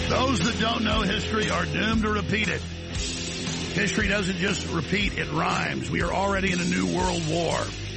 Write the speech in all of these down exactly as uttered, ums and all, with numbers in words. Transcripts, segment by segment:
Those that don't know history are doomed to repeat it. History doesn't just repeat, it rhymes. We are already in a new world war.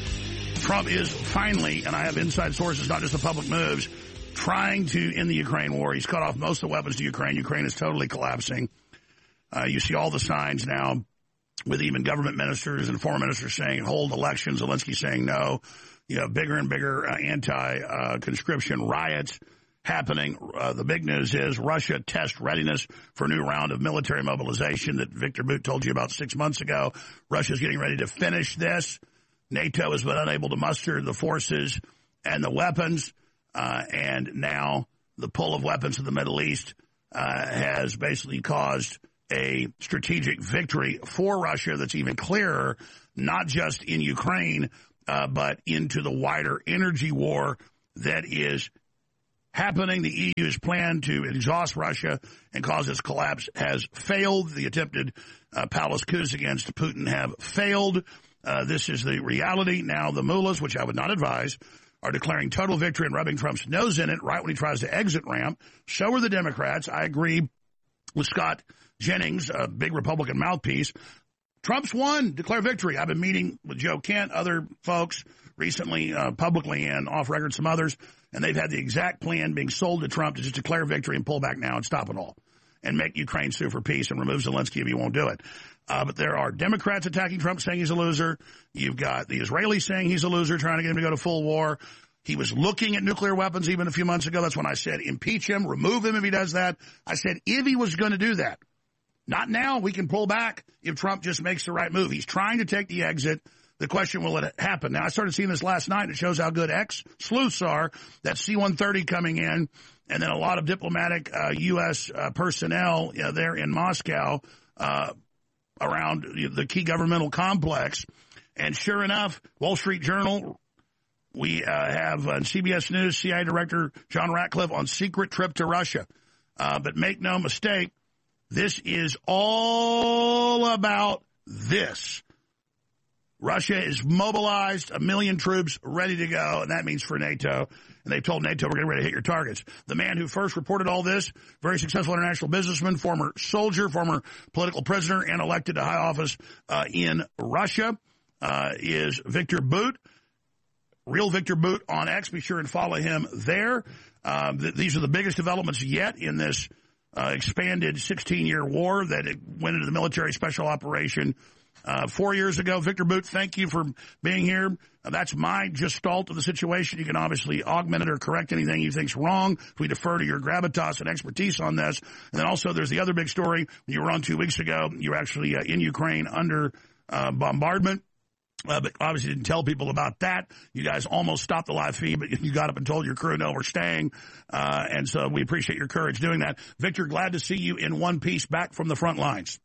Trump is finally, and I have inside sources, not just the public moves, trying to end the Ukraine war. He's cut off most of the weapons to Ukraine. Ukraine is totally collapsing. Uh, you see all the signs now with even government ministers and former ministers saying hold elections, Zelensky saying no. You have bigger and bigger uh, anti-conscription uh, riots happening. Uh, the big news is Russia test readiness for a new round of military mobilization that Victor Boot told you about six months ago. Russia's getting ready to finish this. NATO has been unable to muster the forces and the weapons, uh, and now the pull of weapons in the Middle East uh, has basically caused a strategic victory for Russia that's even clearer, not just in Ukraine, uh, but into the wider energy war that is happening. The E U's plan to exhaust Russia and cause its collapse has failed. The attempted uh, palace coups against Putin have failed. Uh, this is the reality. Now the mullahs, which I would not advise, are declaring total victory and rubbing Trump's nose in it right when he tries to exit ramp. So are the Democrats. I agree with Scott Jennings, a big Republican mouthpiece. Trump's won. Declare victory. I've been meeting with Joe Kent, other folks recently, uh, publicly and off record, some others, and they've had the exact plan being sold to Trump to just declare victory and pull back now and stop it all and make Ukraine sue for peace and remove Zelensky if he won't do it. Uh, but there are Democrats attacking Trump saying he's a loser. You've got the Israelis saying he's a loser, trying to get him to go to full war. He was looking at nuclear weapons even a few months ago. That's when I said impeach him, remove him if he does that. I said if he was going to do that. Not now. We can pull back if Trump just makes the right move. He's trying to take the exit. The question, will it happen? Now, I started seeing this last night. It shows how good ex-sleuths are. That C one thirty coming in, and then a lot of diplomatic uh, U S uh, personnel you know, there in Moscow uh, around the key governmental complex. And sure enough, Wall Street Journal, we uh, have uh, C B S News, C I A Director John Ratcliffe on secret trip to Russia. Uh, but make no mistake, this is all about this. Russia is mobilized, a million troops ready to go, and that means for NATO. And they've told NATO, we're getting ready to hit your targets. The man who first reported all this, very successful international businessman, former soldier, former political prisoner, and elected to high office uh, in Russia, uh, is Victor Boot. Real Victor Boot on X. Be sure and follow him there. Um, th- these are the biggest developments yet in this uh, expanded sixteen-year war that it went into the military special operation Uh, four years ago. Victor Boot, thank you for being here. Uh, that's my gestalt of the situation. You can obviously augment it or correct anything you think's wrong. We defer to your gravitas and expertise on this. And then also there's the other big story. You were on two weeks ago. You were actually uh, in Ukraine under uh, bombardment. Uh, but obviously didn't tell people about that. You guys almost stopped the live feed, but you got up and told your crew, no, we're staying. Uh, and so we appreciate your courage doing that. Victor, glad to see you in one piece back from the front lines.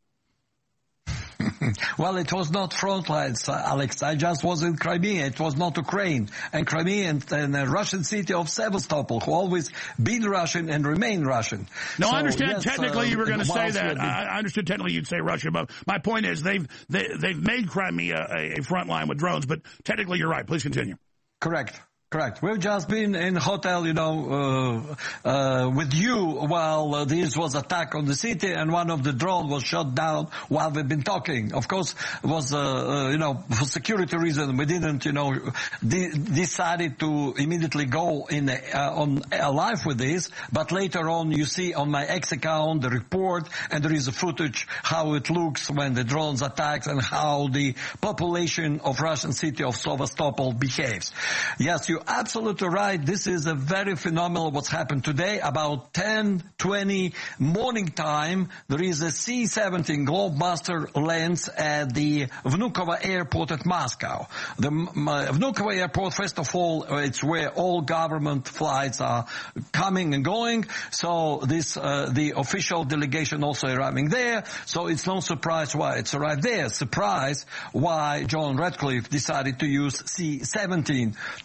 Well, it was not front lines, uh, Alex. I just was in Crimea. It was not Ukraine. And Crimea and, and the Russian city of Sevastopol, who always been Russian and remain Russian. No, so, I understand yes, technically uh, you were going to say that. Been... I, I understood technically you'd say Russia, but my point is they've they, they've made Crimea a, a front line with drones, but technically you're right. Please continue. Correct. Correct. We've just been in hotel, you know, uh, uh, with you while uh, this was attack on the city, and one of the drone was shot down while we've been talking. Of course, it was, uh, uh, you know, for security reason, we didn't, you know, de- decided to immediately go in, uh, on uh, live with this, but later on you see on my X account the report, and there is a footage how it looks when the drones attacks and how the population of Russian city of Sevastopol behaves. Yes, you absolutely right. This is a very phenomenal what's happened today. About ten twenty morning time, there is a C seventeen Globemaster lands at the Vnukovo airport at Moscow. The uh, Vnukovo airport, first of all, it's where all government flights are coming and going. So this, uh, the official delegation also arriving there. So it's no surprise why it's arrived there. Surprise why John Ratcliffe decided to use C seventeen to be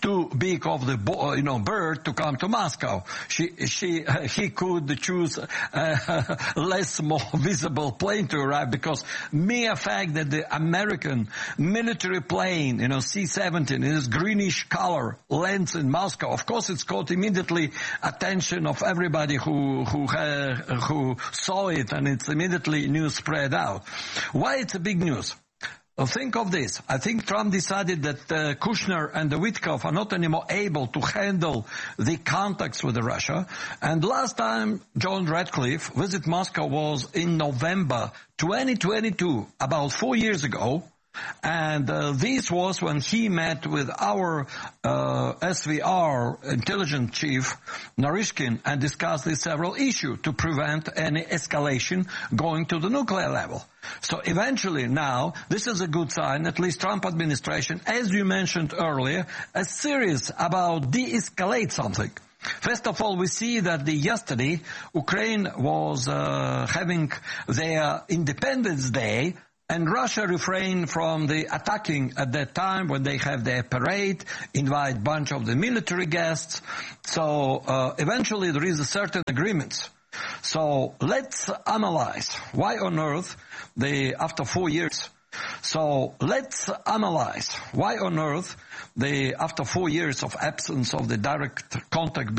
beak of the bo- you know bird to come to Moscow. She she uh, he could choose a less more visible plane to arrive, because mere fact that the American military plane, you know, C seventeen, in this greenish color, lands in Moscow, of course it's caught immediately attention of everybody who who uh, who saw it, and it's immediately news spread out. Why it's a big news? Well, think of this. I think Trump decided that uh, Kushner and the Witkoff are not anymore able to handle the contacts with Russia. And last time John Ratcliffe visited Moscow was in November twenty twenty-two, about four years ago. And uh, this was when he met with our uh, S V R intelligence chief, Narishkin, and discussed these several issues to prevent any escalation going to the nuclear level. So eventually now, this is a good sign, at least Trump administration, as you mentioned earlier, is serious about de-escalate something. First of all, we see that the yesterday, Ukraine was uh, having their Independence Day, and Russia refrained from the attacking at that time when they have their parade, invite bunch of the military guests. So uh, eventually there is a certain agreement. So let's analyze why on earth they, after four years, so let's analyze why on earth they, after four years of absence of the direct contact